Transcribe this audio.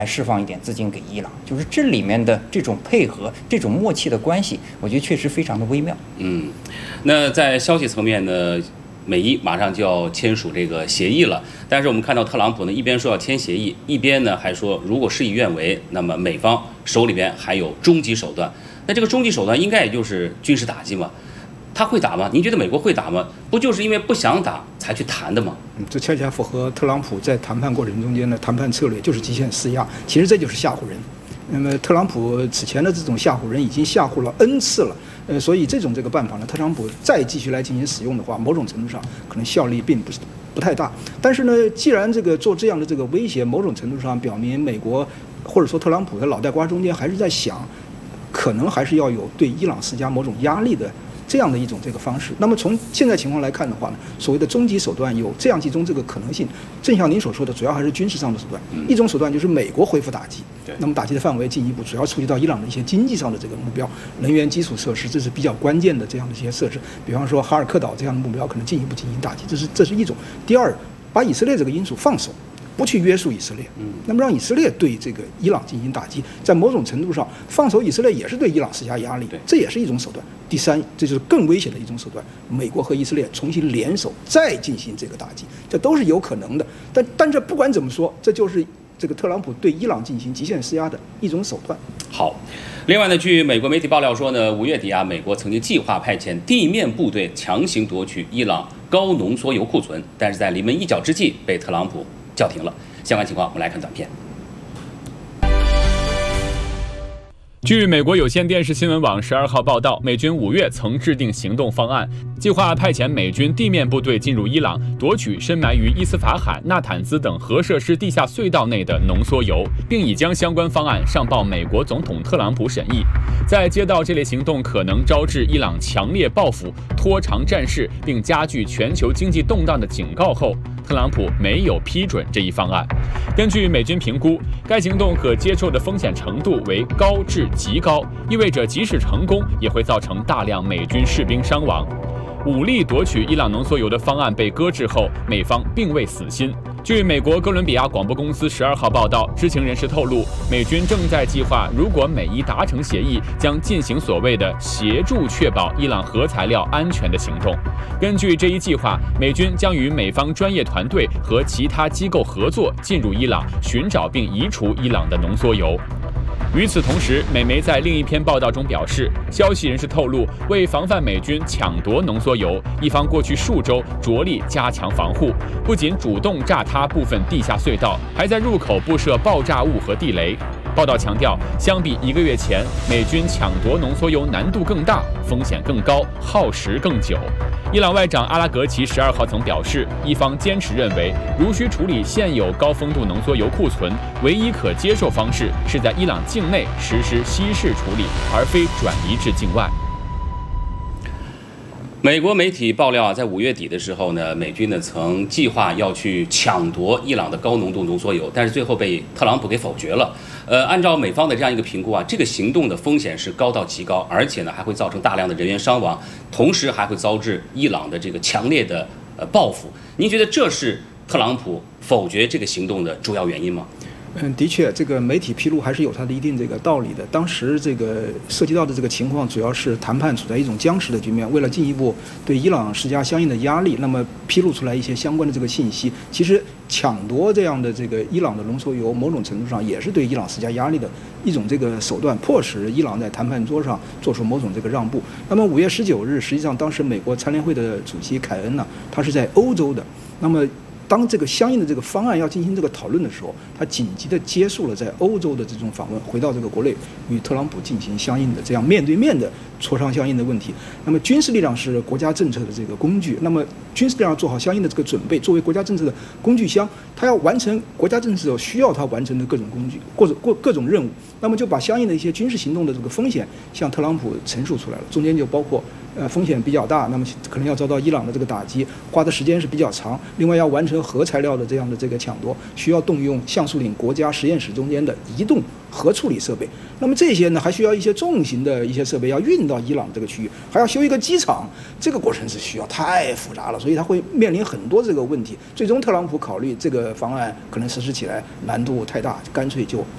释放一点资金给伊朗，就是这里面的这种配合、这种默契的关系，我觉得确实非常的微妙。 那在消息层面呢，美伊马上就要签署这个协议了，但是我们看到特朗普呢，一边说要签协议，一边呢还说如果事与愿违，那么美方手里边还有终极手段。那这个终极手段应该也就是军事打击嘛？他会打吗？您觉得美国会打吗？不就是因为不想打才去谈的吗？ 这恰恰符合特朗普在谈判过程中间的谈判策略，就是极限施压。其实这就是吓唬人。那么特朗普此前的这种吓唬人已经吓唬了 N 次了，所以这个办法呢，特朗普再继续来进行使用的话，某种程度上可能效力并不太大。但是呢，既然这个做这样的这个威胁，某种程度上表明美国或者说特朗普的脑袋瓜中间还是在想，可能还是要有对伊朗施加某种压力的。这样的一种这个方式，那么从现在情况来看的话呢，所谓的终极手段有这样几种这个可能性。正像您所说的，主要还是军事上的手段。一种手段就是美国恢复打击，那么打击的范围进一步主要触及到伊朗的一些经济上的这个目标，能源基础设施，这是比较关键的这样的一些设施。比方说哈尔克岛这样的目标，可能进一步进行打击，这是一种。第二，把以色列这个因素放手。不去约束以色列，那么让以色列对这个伊朗进行打击，在某种程度上放手以色列也是对伊朗施加压力，这也是一种手段。第三，这就是更危险的一种手段，美国和以色列重新联手再进行这个打击，这都是有可能的。但这不管怎么说，这就是这个特朗普对伊朗进行极限施压的一种手段。 好，另外呢，据美国媒体爆料说呢，5月底啊，美国曾经计划派遣地面部队强行夺取伊朗高浓缩铀库存，但是在临门一脚之际被特朗普叫停了。相关情况我们来看短片。 据美国有线电视新闻网12号报道，美军5月曾制定行动方案，计划派遣美军地面部队进入伊朗，夺取深埋于伊斯法罕、纳坦兹等核设施地下隧道内的浓缩铀，并已将相关方案上报美国总统特朗普审议。在接到这类行动可能招致伊朗强烈报复、拖长战事，并加剧全球经济动荡的警告后，特朗普没有批准这一方案。根据美军评估，该行动可接受的风险程度为高至极高，意味着即使成功，也会造成大量美军士兵伤亡。武力夺取伊朗浓缩铀的方案被搁置后，美方并未死心。据美国哥伦比亚广播公司12号报道，知情人士透露，美军正在计划，如果美伊达成协议，将进行所谓的协助确保伊朗核材料安全的行动。根据这一计划，美军将与美方专业团队和其他机构合作，进入伊朗，寻找并移除伊朗的浓缩铀。与此同时，美媒在另一篇报道中表示，消息人士透露，为防范美军抢夺浓缩铀，伊方过去数周着力加强防护，不仅主动炸塌部分地下隧道，还在入口布设爆炸物和地雷。报道强调，相比1个月前，美军抢夺浓缩铀难度更大，风险更高，耗时更久。伊朗外长阿拉格齐12号曾表示，伊方坚持认为，如需处理现有高丰度浓缩铀库存，唯一可接受方式是在伊朗境内实施稀释处理，而非转移至境外。 美国媒体爆料啊，在5月底的时候呢，美军呢曾计划要去抢夺伊朗的高浓度浓缩铀，但是最后被特朗普给否决了。按照美方的这样一个评估啊，这个行动的风险是高到极高，而且呢还会造成大量的人员伤亡，同时还会遭致伊朗的这个强烈的报复。您觉得这是特朗普否决这个行动的主要原因吗？ 的确，这个媒体披露还是有它的一定这个道理的。当时这个涉及到的这个情况，主要是谈判处在一种僵持的局面，为了进一步对伊朗施加相应的压力，那么披露出来一些相关的这个信息。其实抢夺这样的这个伊朗的浓缩铀，某种程度上也是对伊朗施加压力的一种这个手段，迫使伊朗在谈判桌上做出某种这个让步。那么5月19日，实际上当时美国参联会的主席凯恩呢，他是在欧洲的，那么当这个相应的这个方案要进行这个讨论的时候，他紧急的结束了在欧洲的这种访问，回到这个国内与特朗普进行相应的这样面对面的磋商相应的问题。那么军事力量是国家政策的这个工具，那么军事力量做好相应的这个准备，作为国家政策的工具箱，它要完成国家政策需要它完成的各种工具或者各种任务，那么就把相应的一些军事行动的这个风险向特朗普陈述出来了，中间就包括风险比较大，那么可能要遭到伊朗的这个打击，花的时间是比较长，另外要完成核材料的这样的这个抢夺，需要动用橡树岭国家实验室中间的移动核处理设备，那么这些呢还需要一些重型的一些设备要运到伊朗这个区域，还要修一个机场，这个过程是需要太复杂了，所以它会面临很多这个问题。最终特朗普考虑这个方案可能实施起来难度太大，干脆就